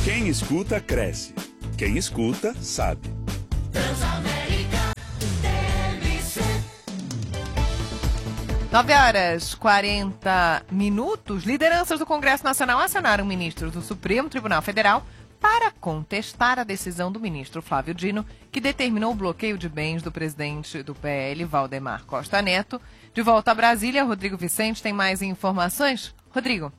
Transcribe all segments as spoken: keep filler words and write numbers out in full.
Quem escuta, cresce. Quem escuta, sabe. Transamérica T V C. nove horas e quarenta minutos. Lideranças do Congresso Nacional acionaram ministros do Supremo Tribunal Federal para contestar a decisão do ministro Flávio Dino, que determinou o bloqueio de bens do presidente do P L, Valdemar Costa Neto. De volta a Brasília, Rodrigo Vicente tem mais informações. Rodrigo.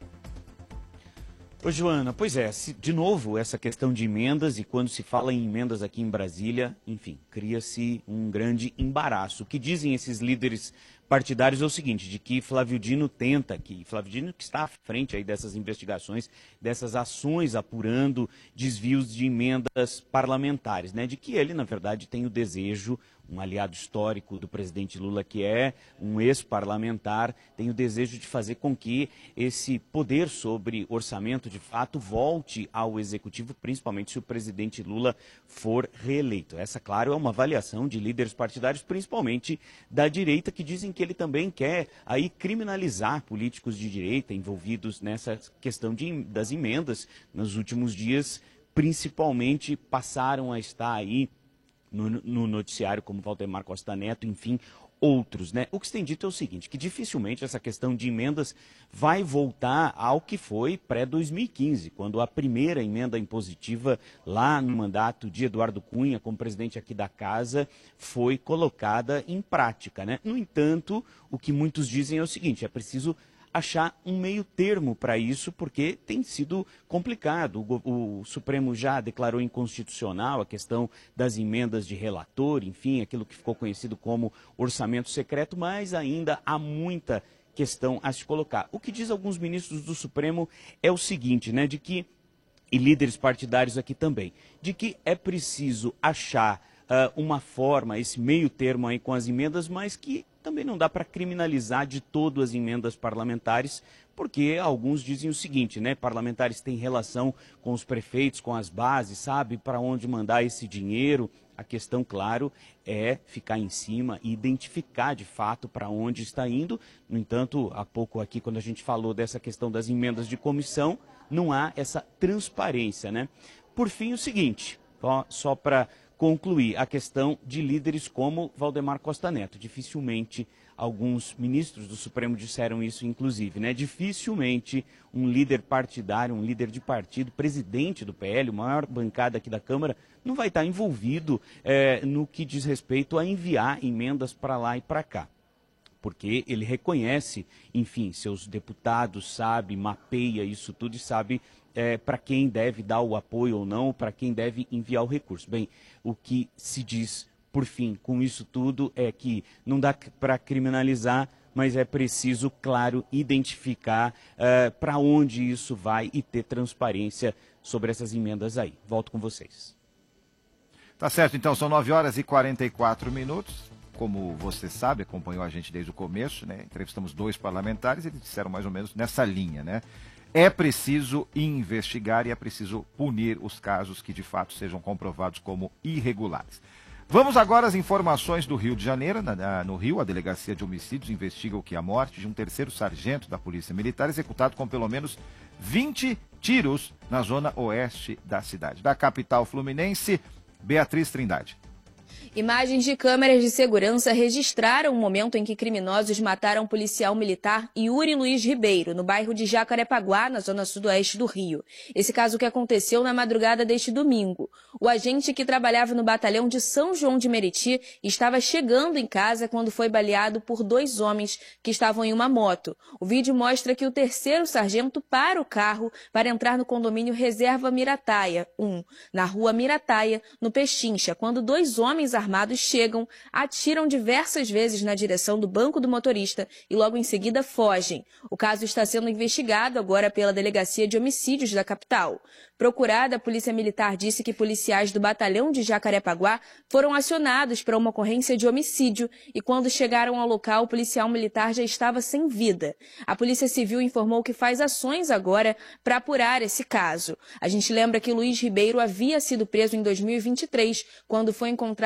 Ô, Joana, pois é, se, de novo, essa questão de emendas, e quando se fala em emendas aqui em Brasília, enfim, cria-se um grande embaraço. O que dizem esses líderes partidários é o seguinte, de que Flávio Dino tenta, que Flávio Dino que está à frente aí dessas investigações, dessas ações apurando desvios de emendas parlamentares, né? De que ele, na verdade, tem o desejo, um aliado histórico do presidente Lula, que é um ex-parlamentar, tem o desejo de fazer com que esse poder sobre orçamento, de fato, volte ao executivo, principalmente se o presidente Lula for reeleito. Essa, claro, é uma avaliação de líderes partidários, principalmente da direita, que dizem que ele também quer aí criminalizar políticos de direita envolvidos nessa questão de, das emendas. Nos últimos dias, principalmente, passaram a estar aí No, no noticiário, como Valdemar Costa Neto, enfim, outros, né? O que se tem dito é o seguinte, que dificilmente essa questão de emendas vai voltar ao que foi pré dois mil e quinze, quando a primeira emenda impositiva lá no mandato de Eduardo Cunha, como presidente aqui da casa, foi colocada em prática, né? No entanto, o que muitos dizem é o seguinte, é preciso achar um meio termo para isso, porque tem sido complicado. O, o Supremo já declarou inconstitucional a questão das emendas de relator, enfim, aquilo que ficou conhecido como orçamento secreto, mas ainda há muita questão a se colocar. O que diz alguns ministros do Supremo é o seguinte, né, de que, e líderes partidários aqui também, de que é preciso achar uh, uma forma, esse meio termo aí com as emendas, mas que também não dá para criminalizar de todo as emendas parlamentares, porque alguns dizem o seguinte, né? Parlamentares têm relação com os prefeitos, com as bases, sabe para onde mandar esse dinheiro. A questão, claro, é ficar em cima e identificar de fato para onde está indo. No entanto, há pouco aqui, quando a gente falou dessa questão das emendas de comissão, não há essa transparência, né? Por fim, o seguinte, ó, só para concluir, a questão de líderes como Valdemar Costa Neto. Dificilmente, alguns ministros do Supremo disseram isso, inclusive, né? Dificilmente um líder partidário, um líder de partido, presidente do P L, maior bancada aqui da Câmara, não vai estar envolvido é, no que diz respeito a enviar emendas para lá e para cá. Porque ele reconhece, enfim, seus deputados, sabe, mapeia isso tudo e sabe é, para quem deve dar o apoio ou não, para quem deve enviar o recurso. Bem, o que se diz, por fim, com isso tudo é que não dá para criminalizar, mas é preciso, claro, identificar uh, para onde isso vai e ter transparência sobre essas emendas aí. Volto com vocês. Tá certo, então, são nove horas e quarenta e quatro minutos. Como você sabe, acompanhou a gente desde o começo, né? Entrevistamos dois parlamentares e eles disseram mais ou menos nessa linha, né? É preciso investigar e é preciso punir os casos que de fato sejam comprovados como irregulares. Vamos agora às informações do Rio de Janeiro. Na, na, no Rio, a Delegacia de Homicídios investiga o que a morte de um terceiro sargento da Polícia Militar executado com pelo menos vinte tiros na zona oeste da cidade. Da capital fluminense, Beatriz Trindade. Imagens de câmeras de segurança registraram o momento em que criminosos mataram o policial militar Yuri Luiz Ribeiro, no bairro de Jacarepaguá, na zona sudoeste do Rio. Esse caso que aconteceu na madrugada deste domingo. O agente que trabalhava no batalhão de São João de Meriti estava chegando em casa quando foi baleado por dois homens que estavam em uma moto. O vídeo mostra que o terceiro sargento para o carro para entrar no condomínio Reserva Mirataia, um, na rua Mirataia, no Pechincha, quando dois homens armados chegam, atiram diversas vezes na direção do banco do motorista e logo em seguida fogem. O caso está sendo investigado agora pela Delegacia de Homicídios da capital. Procurada, a Polícia Militar disse que policiais do batalhão de Jacarepaguá foram acionados para uma ocorrência de homicídio e quando chegaram ao local, o policial militar já estava sem vida. A Polícia Civil informou que faz ações agora para apurar esse caso. A gente lembra que Luiz Ribeiro havia sido preso em dois mil e vinte e três, quando foi encontrado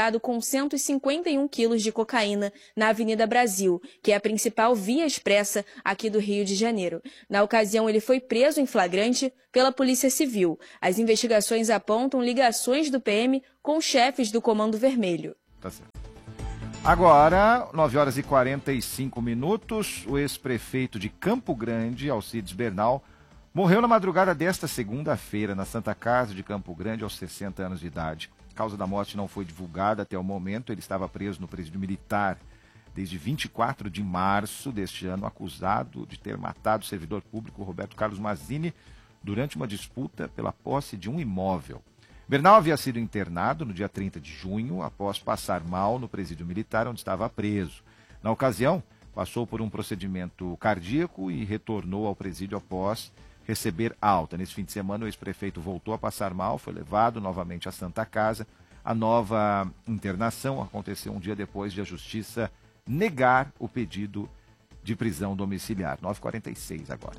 encontrado com cento e cinquenta e um quilos de cocaína na Avenida Brasil, que é a principal via expressa aqui do Rio de Janeiro. Na ocasião, ele foi preso em flagrante pela Polícia Civil. As investigações apontam ligações do P M com chefes do Comando Vermelho. Tá certo. Agora, nove horas e quarenta e cinco minutos, o ex-prefeito de Campo Grande, Alcides Bernal, morreu na madrugada desta segunda-feira na Santa Casa de Campo Grande, aos sessenta anos de idade. A causa da morte não foi divulgada até o momento. Ele estava preso no presídio militar desde vinte e quatro de março deste ano, acusado de ter matado o servidor público Roberto Carlos Mazzini durante uma disputa pela posse de um imóvel. Bernal havia sido internado no dia trinta de junho, após passar mal no presídio militar onde estava preso. Na ocasião, passou por um procedimento cardíaco e retornou ao presídio após receber alta. Nesse fim de semana, o ex-prefeito voltou a passar mal, foi levado novamente à Santa Casa. A nova internação aconteceu um dia depois de a Justiça negar o pedido de prisão domiciliar. nove e quarenta e seis agora.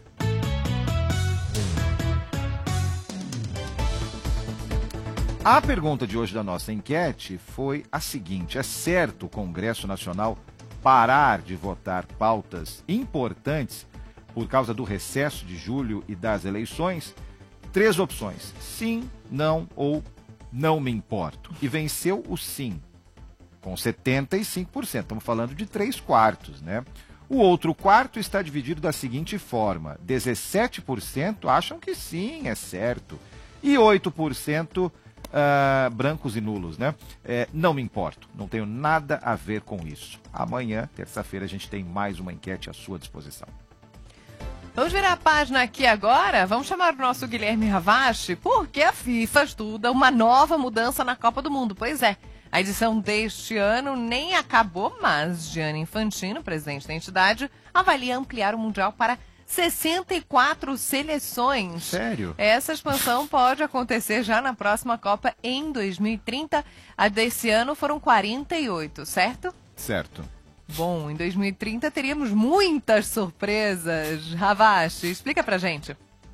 A pergunta de hoje da nossa enquete foi a seguinte: é certo o Congresso Nacional parar de votar pautas importantes por causa do recesso de julho e das eleições? Três opções: sim, não ou não me importo. E venceu o sim, com setenta e cinco por cento. Estamos falando de três quartos, né? O outro quarto está dividido da seguinte forma: dezessete por cento acham que sim, é certo, e oito por cento uh, brancos e nulos, né? É, não me importo, não tenho nada a ver com isso. Amanhã, terça-feira, a gente tem mais uma enquete à sua disposição. Vamos virar a página aqui agora? Vamos chamar o nosso Guilherme Ravache, porque a FIFA estuda uma nova mudança na Copa do Mundo. Pois é, a edição deste ano nem acabou, mas Gianni Infantino, presidente da entidade, avalia ampliar o Mundial para sessenta e quatro seleções. Sério? Essa expansão pode acontecer já na próxima Copa em dois mil e trinta. A desse ano foram quarenta e oito, certo? Certo. Bom, em dois mil e trinta teríamos muitas surpresas. Ravache, explica pra gente.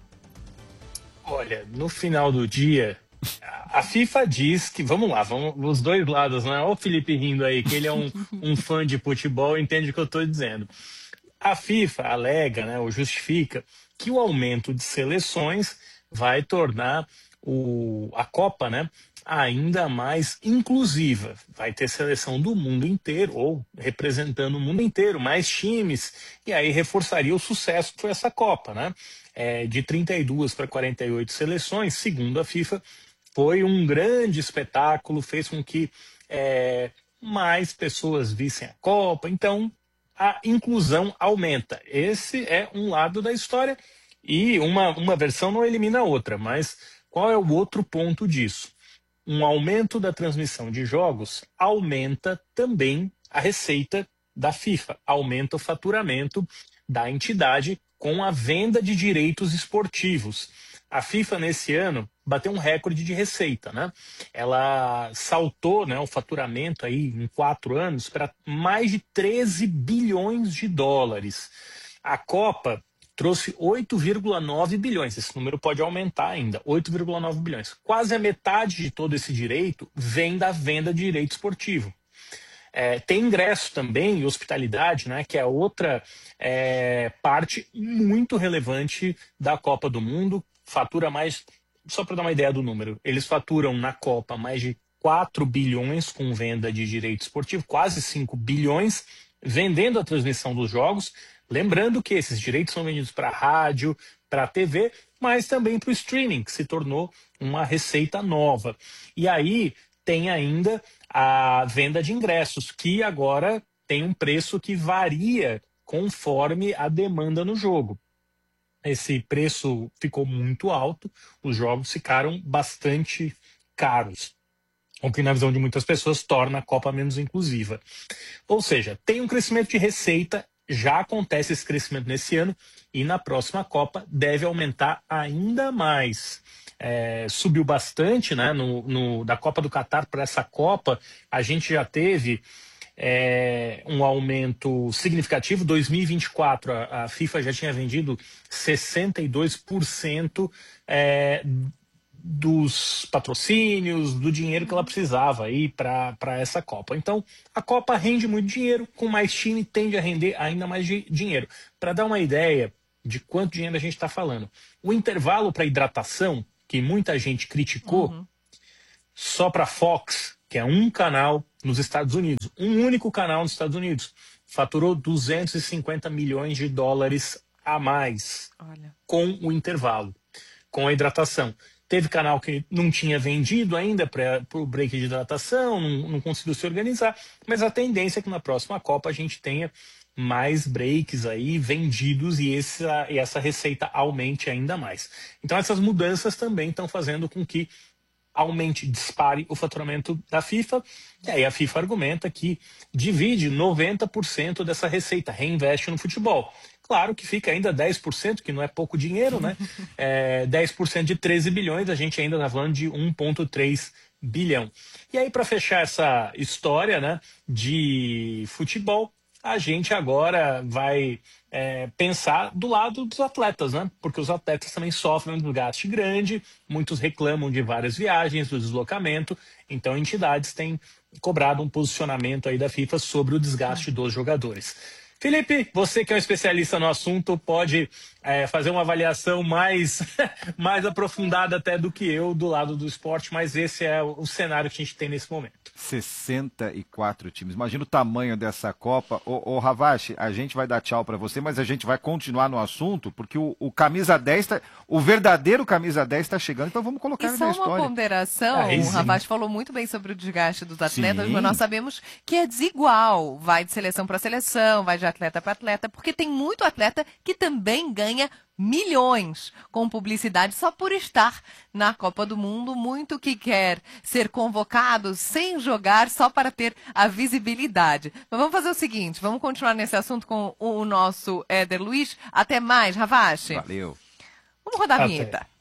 Olha, no final do dia, a FIFA diz que, vamos lá, vamos os dois lados, né? Olha o Felipe rindo aí, que ele é um, um fã de futebol e entende o que eu estou dizendo. A FIFA alega, né, ou justifica, que o aumento de seleções vai tornar o, a Copa, né, ainda mais inclusiva. Vai ter seleção do mundo inteiro, ou representando o mundo inteiro, mais times, e aí reforçaria o sucesso que foi essa Copa, né? É, de trinta e duas para quarenta e oito seleções, segundo a FIFA, foi um grande espetáculo, fez com que é, mais pessoas vissem a Copa, então a inclusão aumenta. Esse é um lado da história, e uma, uma versão não elimina a outra, mas qual é o outro ponto disso? Um aumento da transmissão de jogos aumenta também a receita da FIFA, aumenta o faturamento da entidade com a venda de direitos esportivos. A FIFA, nesse ano, bateu um recorde de receita, né? Ela saltou, né, o faturamento aí, em quatro anos para mais de treze bilhões de dólares. A Copa trouxe oito vírgula nove bilhões. Esse número pode aumentar ainda, oito vírgula nove bilhões. Quase a metade de todo esse direito vem da venda de direito esportivo. É, tem ingresso também e hospitalidade, né, que é outra é, parte muito relevante da Copa do Mundo. Fatura mais, só para dar uma ideia do número, eles faturam na Copa mais de quatro bilhões com venda de direito esportivo, quase cinco bilhões, vendendo a transmissão dos jogos. Lembrando que esses direitos são vendidos para rádio, para T V, mas também para o streaming, que se tornou uma receita nova. E aí tem ainda a venda de ingressos, que agora tem um preço que varia conforme a demanda no jogo. Esse preço ficou muito alto, os jogos ficaram bastante caros, o que na visão de muitas pessoas torna a Copa menos inclusiva. Ou seja, tem um crescimento de receita, já acontece esse crescimento nesse ano, e na próxima Copa deve aumentar ainda mais. É, subiu bastante, né, no, no, da Copa do Catar para essa Copa, a gente já teve é, um aumento significativo. dois mil e vinte e quatro, a, a FIFA já tinha vendido sessenta e dois por cento é, dos patrocínios, do dinheiro que ela precisava aí para essa Copa. Então, a Copa rende muito dinheiro, com mais time tende a render ainda mais de dinheiro. Para dar uma ideia de quanto dinheiro a gente está falando, o intervalo para hidratação, que muita gente criticou, uhum. só para Fox, que é um canal nos Estados Unidos, um único canal nos Estados Unidos, faturou duzentos e cinquenta milhões de dólares a mais. Olha. Com o intervalo, com a hidratação. Teve canal que não tinha vendido ainda para o break de hidratação, não, não conseguiu se organizar, mas a tendência é que na próxima Copa a gente tenha mais breaks aí vendidos e essa, e essa receita aumente ainda mais. Então essas mudanças também estão fazendo com que aumente, dispare o faturamento da FIFA. E aí a FIFA argumenta que divide noventa por cento dessa receita, reinveste no futebol. Claro que fica ainda dez por cento, que não é pouco dinheiro, né? É, dez por cento de treze bilhões, a gente ainda está falando de um vírgula três bilhão. E aí, para fechar essa história, né, de futebol, a gente agora vai é, pensar do lado dos atletas, né? Porque os atletas também sofrem um desgaste grande, muitos reclamam de várias viagens, do deslocamento, então entidades têm cobrado um posicionamento aí da FIFA sobre o desgaste dos jogadores. Felipe, você que é um especialista no assunto, pode é, fazer uma avaliação mais, mais aprofundada até do que eu do lado do esporte, mas esse é o, o cenário que a gente tem nesse momento. sessenta e quatro times. Imagina o tamanho dessa Copa. Ô, ô Ravache, a gente vai dar tchau para você, mas a gente vai continuar no assunto, porque o, o camisa dez, tá, o verdadeiro camisa dez está chegando, então vamos colocar ele na história. E só uma ponderação, ah, o Ravache falou muito bem sobre o desgaste dos atletas, sim, mas nós sabemos que é desigual, vai de seleção para seleção, vai de atleta para atleta, porque tem muito atleta que também ganha milhões com publicidade só por estar na Copa do Mundo, muito que quer ser convocado sem jogar só para ter a visibilidade. Mas vamos fazer o seguinte, vamos continuar nesse assunto com o nosso Éder Luiz. Até mais, Ravache. Valeu. Vamos rodar a Até. vinheta.